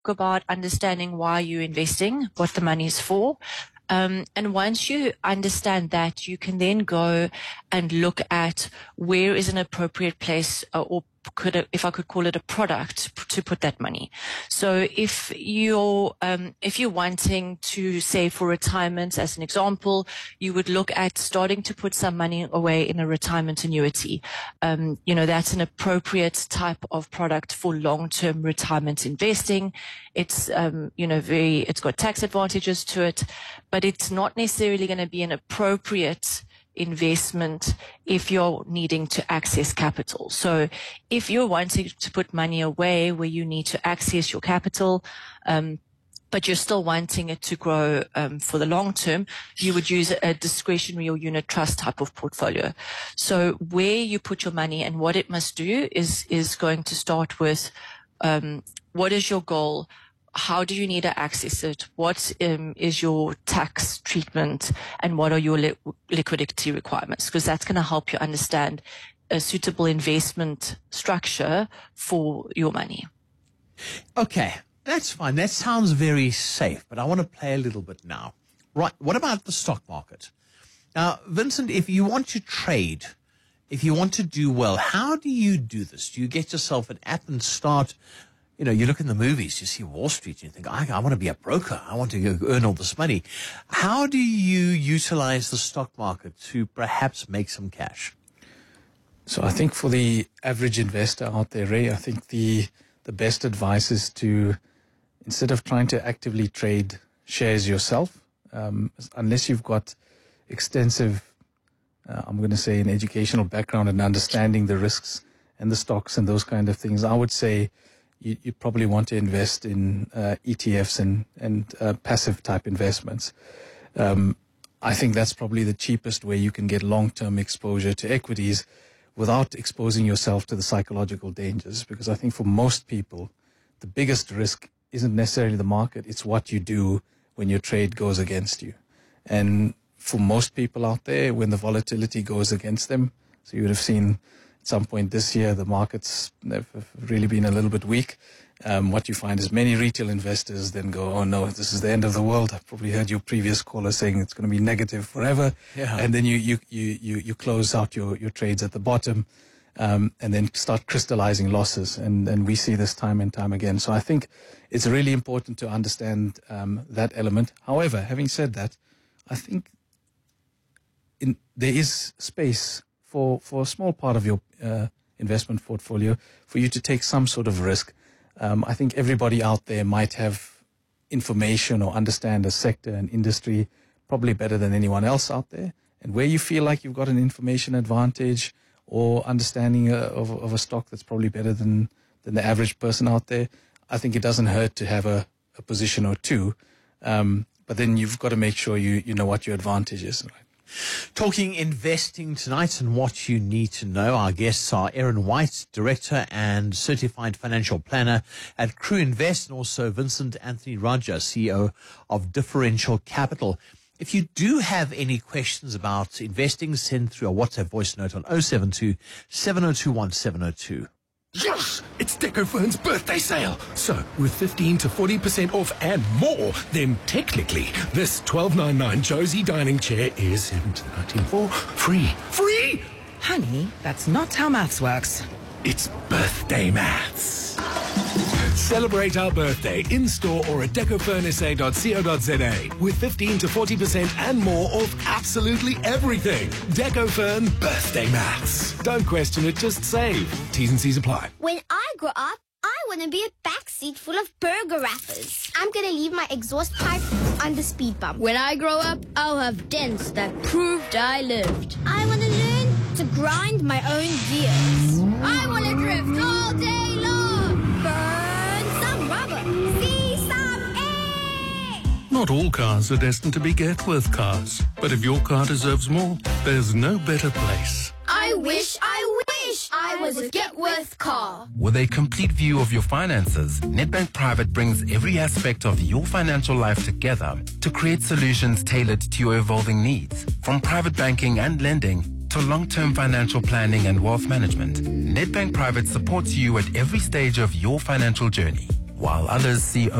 about understanding why you're investing, what the money is for. And once you understand that, you can then go and look at where is an appropriate place, or if I could call it a product to put that money. So if you're wanting to save for retirement, as an example, you would look at starting to put some money away in a retirement annuity. That's an appropriate type of product for long-term retirement investing. It's, it's got tax advantages to it, but it's not necessarily going to be an appropriate investment if you're needing to access capital. So if you're wanting to put money away where you need to access your capital, but you're still wanting it to grow for the long term, you would use a discretionary or unit trust type of portfolio. So where you put your money and what it must do is going to start with what is your goal? How do you need to access it? What is your tax treatment, and what are your liquidity requirements? Because that's going to help you understand a suitable investment structure for your money. Okay, that's fine. That sounds very safe, but I want to play a little bit now. Right, what about the stock market? Now, Vincent, if you want to trade, if you want to do well, how do you do this? Do you get yourself an app and start... you look in the movies, you see Wall Street, and you think, I want to be a broker. I want to go earn all this money. How do you utilize the stock market to perhaps make some cash? So I think for the average investor out there, Ray, I think the best advice is to, instead of trying to actively trade shares yourself, unless you've got extensive, I'm going to say, an educational background and understanding the risks and the stocks and those kind of things, I would say you probably want to invest in ETFs and passive type investments. I think that's probably the cheapest way you can get long-term exposure to equities without exposing yourself to the psychological dangers. Because I think for most people, the biggest risk isn't necessarily the market, it's what you do when your trade goes against you. And for most people out there, when the volatility goes against them, so you would have seen at some point this year, the markets have really been a little bit weak. What you find is many retail investors then go, oh no, this is the end of the world. I've probably heard your previous caller saying it's going to be negative forever. Yeah. And then you close out your trades at the bottom, and then start crystallizing losses. And we see this time and time again. So I think it's really important to understand that element. However, having said that, I think there is space for a small part of your investment portfolio for you to take some sort of risk. I think everybody out there might have information or understand a sector and industry probably better than anyone else out there. And where you feel like you've got an information advantage or understanding of a stock that's probably better than the average person out there, I think it doesn't hurt to have a position or two. But then you've got to make sure you know what your advantage is. Right? Talking investing tonight and what you need to know. Our guests are Erin White, Director and Certified Financial Planner at Crew Invest, and also Vincent Anthony Raja, CEO of Differential Capital. If you do have any questions about investing, send through a WhatsApp voice note on 072 702 1702. Yes! It's Decofern's birthday sale. So, with 15 to 40% off and more, then technically, this $12.99 Josie dining chair is, 1994, free. Free? Honey, that's not how maths works. It's birthday maths. Celebrate our birthday in-store or at decofurnsa.co.za with 15 to 40% and more off absolutely everything. Decofern birthday maths. Don't question it, just save. T's and C's apply. When I grow up, I want to be a backseat full of burger wrappers. I'm going to leave my exhaust pipe on the speed bump. When I grow up, I'll have dents that proved I lived. I want to learn to grind my own gears. I want to drift all day long. Burn some rubber. See some air. Not all cars are destined to be get-worth cars. But if your car deserves more, there's no better place. I wish I was a get-worth car. With a complete view of your finances, Nedbank Private brings every aspect of your financial life together to create solutions tailored to your evolving needs. From private banking and lending to long-term financial planning and wealth management, Nedbank Private supports you at every stage of your financial journey. while others see